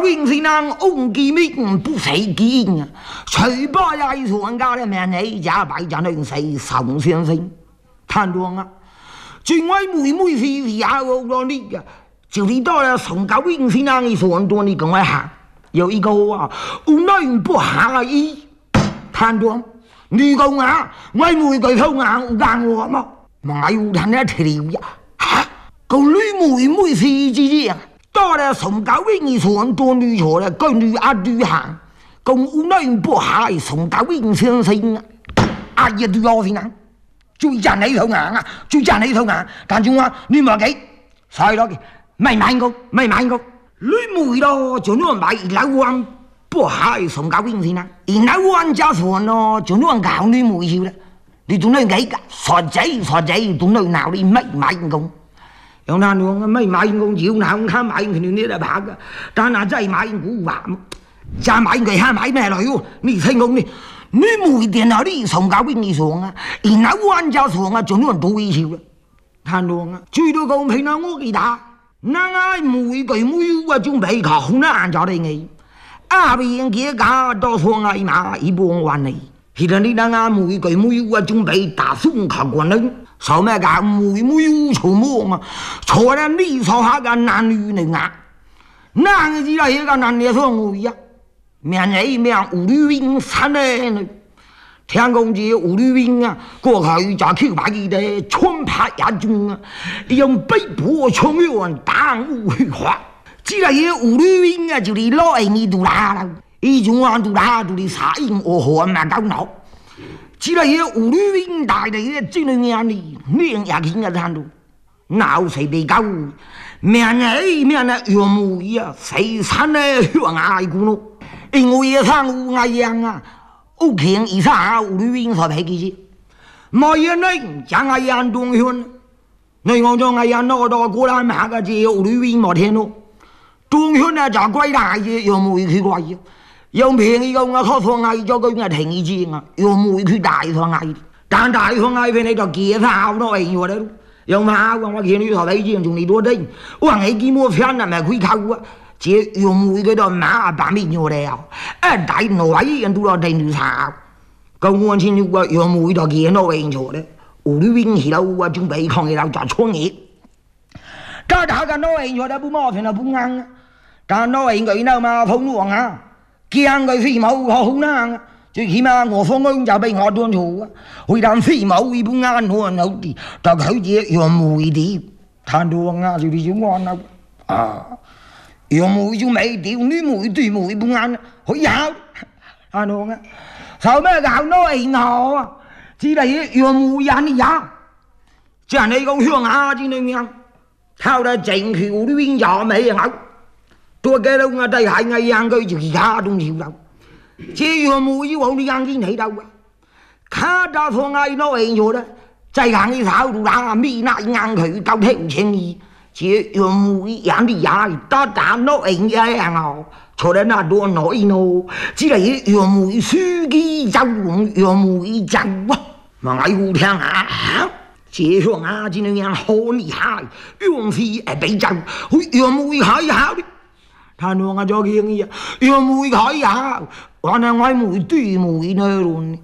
运是那翁基命不谁见啊？谁把呀一说家的面内家白家人谁宋先生，看中啊！最外妹妹是呀我说你个，就你到了宋高运是那一说多你跟我喊，有一个啊，我那人不下意，看中你讲啊，外妹个头啊，我讲我嘛，买有他那条呀，哈，个女妹妹是这样。到了宋高运一说多女错了，跟女阿女行，跟我那人不下宋高运先生啊，阿爷都要先啊。最賺你頭硬啊！最賺你頭硬，但仲話你冇幾，所以咯，咪買個，咪買個，你妹咯，就你買老王不係送教兵先啦，而老王家算咯，就你教你妹笑啦，你仲你幾個傻仔，仲你鬧你咪買個，有難講咪買個，要鬧看買佢你嚟拍噶，但係真係買股話，就買佢蝦買咩嚟喎？你聽講你。你每天那里送高兵你说啊，那玩家说啊，就那多一些了。看到啊，最多公平啊，我给他，那俺每个没有啊，准备考那按照的你，阿边给家到说俺嘛一帮完嘞。现在你那俺每个没有啊，准备打送考官了，什么个没有出没嘛？错了，你说下个男女的啊，男的只要一个男的说我呀。面内面五绿兵三呢，天公节五绿兵啊，过去就 Q 把佢哋穿拍一中啊，用北部冲远打乌去花，只係五綠兵啊，就你攞你度啦啦，呢種話度啦度你撒應我河嘛夠腦，只係五綠兵大地真係眼你面也見得睇到，鬧死地狗，面內面啊原木啊，死山咧向外古咯。因為上烏亞樣啊，屋企以上烏綠兵所睇嘅啫，冇嘢呢，將亞樣東圈，你我將亞樣攞到過來買嘅啫，烏綠兵冇聽到，東圈啊就貴大嘅，又冇佢貴嘅，又平宜嘅我靠放亞咗佢嘅停一次啊，又冇佢大放亞，但大放亞俾你就幾少都係我哋，又買我見你所睇嘅仲你多啲，我係幾冇錢啊，咪佢靠啊。這用每個都馬把面咗了，大內人都要定住查，咁我先要用每個見到人咗咧，我哋邊時候我準備抗議到做創業，但大家內人咗咧不麻煩啊不啱啊，但內人佢呢嘛風浪啊，驚佢飛毛好難啊，最起碼我放工就俾我斷錯啊，會當飛毛會不啱我好啲，但佢只用每啲，睇到啊就啲少安啦啊。有妹就沒掉，女妹對妹不啱，好有，係咯啊！後尾搞到人好啊，只係有妹人呀，即係你講鄉下之類樣，後來整條呢邊也沒有，多幾多我哋係藝人佢就其他東西啦，只有妹要往呢樣先睇到啊，卡到放喺度人咗啦，再行一條路啦，咪那樣佢到聽清意。chỉ用mũi ăn đi ya ta đã nó anh ấy à cho nên là đồ nói nó chỉ là dùng mũi suy nghĩ trong dùng mũi trong mà ngay u theo à chỉ dùng à chỉ nên ăn hôn đi hai dùng phi ở bên trong dùng mũi hỏi hảo đi thà nó nghe cho kia nghe dùng mũi hỏi hảo còn là ngay mũi tùy mũi nơi luôn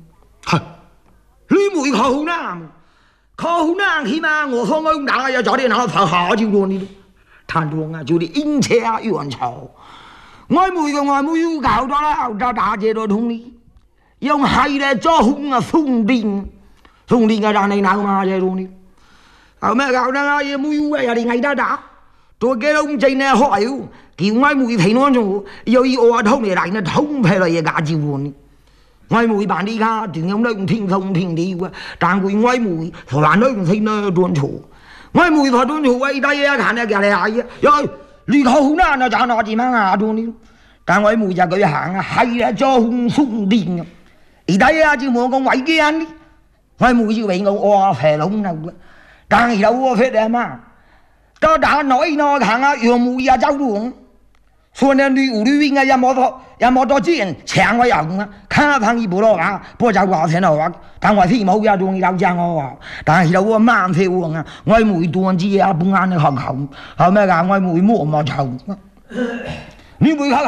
lý mũi khẩu nam khẩu nam khi mà ngồi không ông đã cho đi nó phải họ chịu luôn đi thành luôn à chú đi in xe yuan chào ngồi mũi gạo đó là đã chế đồ thùng đi dùng hay là cho hung à phun đi cái đàn này nào mà chế luôn đi ở mẹ gạo đó mũi vậy thì ngày đã tôi cái ông chơi này hỏi kiểu ngoài mũi thấy nó rồi yêu ở thông để lại nó thông phải là gà chịu luôn đi ngoài mũi bạn đi ra thì ông đây cũng thinh không thinh đi qua trang quỷ ngoài mũi thôi bạn đây cũng thấy nó đuôn chủ ngoài mũi thôi đuôn chủ ấy đây khả năng cái này ai rồi đi khâu nó cho nó chỉ mang à đuôn đi trang ngoài mũi ra cái hàng hay là cho hung sung đình ý đây chứ muốn con ngoại kia ăn đi ngoài mũi chứ bị ông o phè lông nào trang gì đâu phết em mà cho đã nói nó hàng yêu mũi ra cháu luôn说呢，绿兵啊，也冇多錢，搶我用啊，卡旁一部咯啊，不就話聽到話，但我飛冇呀，仲要將我話，但係有個慢飛喎啊，我每段子啊，半眼嘅學校，後尾啊，我每摸冇臭，你每